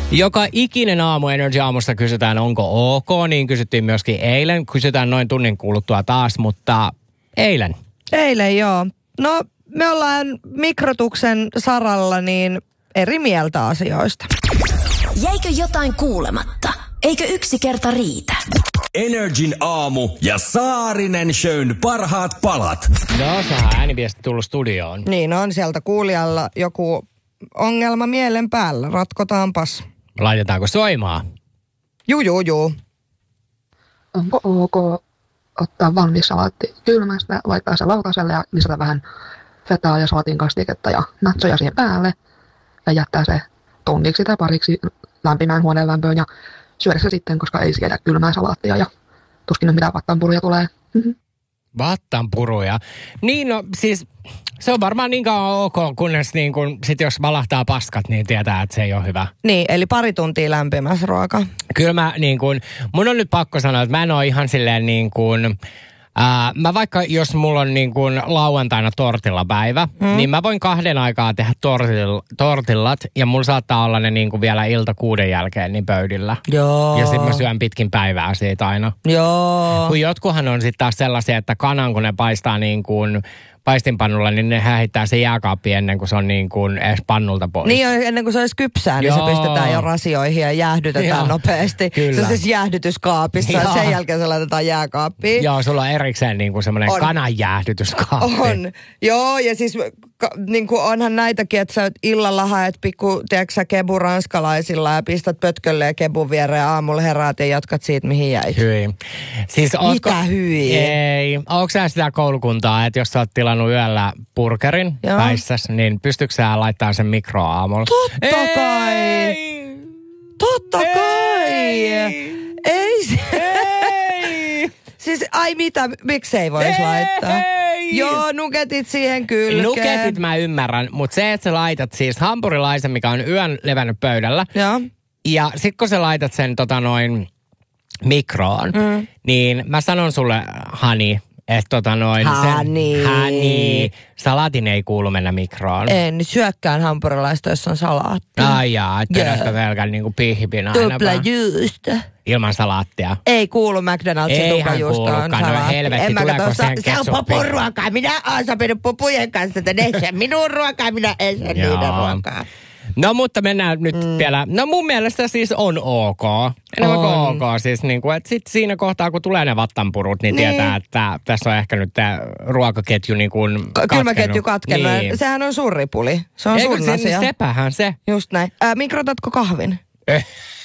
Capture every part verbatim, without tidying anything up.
Joka ikinen aamu Energy aamusta kysytään, onko ok, niin kysyttiin myöskin eilen. Kysytään noin tunnin kuluttua taas, mutta eilen. Eilen joo. No me ollaan mikrotuksen saralla niin eri mieltä asioista. Jäikö jotain kuulematta? Eikö yksi kerta riitä? Energin aamu ja Saarinen Shown parhaat palat. No, sehän ääniviesti tullut studioon. Niin on, sieltä kuulijalla joku ongelma mielen päällä. Ratkotaanpas. Laitetaanko soimaan? Juu, juu, juu. Onko ok ottaa valmis salaatti kylmästä, laittaa se lautaselle ja lisätä vähän fetaa ja salaatin kastiketta ja natsoja siihen päälle ja jättää se tunniksi tai pariksi lämpimään huoneen lämpöön ja syödä se sitten, koska ei siedä kylmää salaattia ja tuskin mitään vattanpuruja tulee. Mm-hmm. Vattanpuruja? Niin no siis se on varmaan niin kauan ok, kunnes niin kun, sit jos valahtaa paskat, niin tietää, että se ei ole hyvä. Niin, eli pari tuntia lämpimässä ruoka. Kyllä mä niin kun, mun on nyt pakko sanoa, että mä en ole ihan silleen niin kuin, ää, mä vaikka jos mulla on niin kuin lauantaina tortillapäivä, hmm. niin mä voin kahden aikaa tehdä tortil, tortillat ja mulla saattaa olla ne niin kuin vielä ilta kuuden jälkeen niin pöydillä. Joo. Ja sit mä syön pitkin päivää siitä aina. Joo. Kun jotkuhan on sitten taas sellaisia, että kanan kun ne paistaa niin kuin paistinpannulla, niin ne heittää se jääkaappi ennen kuin se on niin kuin edes pannulta pois. Niin ennen kuin se olisi kypsää, niin Joo. se pistetään jo rasioihin ja jäähdytetään Joo. nopeasti. Kyllä. Se on siis jäähdytyskaapissa ja sen jälkeen se laitetaan jääkaappiin. Joo, sulla on erikseen niin kuin semmoinen kananjäähdytyskaappi. On. Joo, ja siis ka, niin kuin onhan näitäkin, että sä oot illalla haet pikku, tiedätkö sä, kebu ranskalaisilla ja pistät pötkölle ja kebun viereen aamulla heräät ja jatkat siitä, mihin jäit. Hyi. Siis ootko, mitä hyi? Ei. Onko sä sitä koulukuntaa, että jos sä oot tilannut yöllä burgerin päissäs, niin pystytkö sä laittamaan sen mikroon aamulla? Totta ei. kai. Totta ei. kai. Ei se. Ei. Siis ai mitä, miksei vois laittaa? Ei. Joo, nuketit siihen kylkeen. Nuketit mä ymmärrän, mutta se, että sä laitat siis hampurilaisen, mikä on yön levännyt pöydällä. Joo. Ja sit kun sä laitat sen tota noin mikroon, mm. niin mä sanon sulle, Hani, että tota noin... Hani. Sen, hani. Salaatin ei kuulu mennä mikroon. En, syökkään hampurilaista, jos on salaattia. Ai jaa, että yeah. vedätkö pelkän niinku pihvin aina Tupla juusto. Ilman salaattia. Ei kuulu McDonald'sin tuplajuustoon salaatti. No helvetti, tuleeko siihen ketsuppiin? Se on pupun ruokaa. Minä oon sopinut pupujen kanssa, että ne se minun ruokaa, minä en se niiden ruokaa. No mutta mennään nyt mm. vielä. No mun mielestä siis on ok. Enemmän kuin ok. Siis niin kuin, että sit siinä kohtaa, kun tulee ne vattanpurut, niin, niin. tietää, että tässä on ehkä nyt tämä ruokaketju niin kuin katkenut. Kylmäketju katkenut. Niin. Sehän on sun ripuli. Se on Eikö sun se, asia. Sepähän se. Just näin. Ää, mikrotatko kahvin? Eh.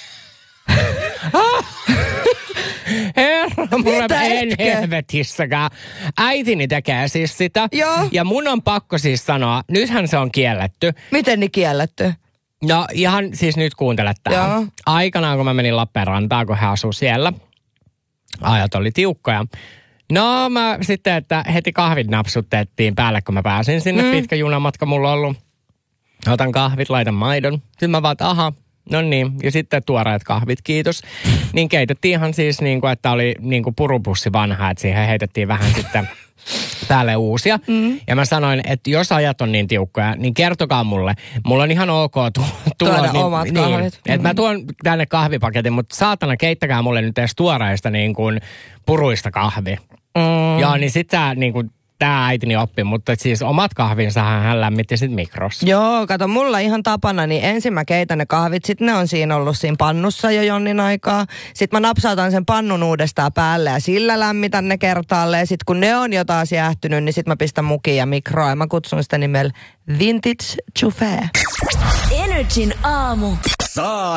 Herra, mulla en helvetissäkään. Äitini tekee siis sitä. Joo. Ja mun on pakko siis sanoa, nythän se on kielletty. Miten niin kielletty? No ihan siis nyt kuuntele tää. Joo. Aikanaan kun mä menin Lappeenrantaan, kun he asuu siellä, ajat oli tiukkoja. No mä sitten, että heti kahvit napsutettiin päälle, kun mä pääsin sinne. Mm. Pitkä junamatka mulla on ollut. Otan kahvit, laitan maidon. Sitten mä vaan, että aha. No niin, ja sitten tuoreet kahvit, kiitos. Niin keitettiin ihan siis niin kuin, että oli niin kuin purupussi vanha, että siihen heitettiin vähän sitten päälle uusia. Mm. Ja mä sanoin, että jos ajat on niin tiukkoja, niin kertokaa mulle. Mulla on ihan ok tu- tuoda niin, omat niin, kahvit. Että mm-hmm. mä tuon tänne kahvipaketin, mutta saatana keittäkää mulle nyt edes tuoreista niin kuin puruista kahvi. Mm. Joo, niin sit sä niin kuin tää äitini oppi, mutta siis omat kahvinsahan hän lämmitti sit mikrossa. Joo, kato, mulla ihan tapana, niin ensin mä keitän ne kahvit, sit ne on siinä ollut siinä pannussa jo jonnin aikaa. Sit mä napsautan sen pannun uudestaan päälle ja sillä lämmitän ne kertaalle. Ja sit kun ne on jo taas jäähtynyt, niin sit mä pistän mukin ja mikroa ja mä kutsun sitä nimellä Vintage Chauffeur. Energin aamu. Saa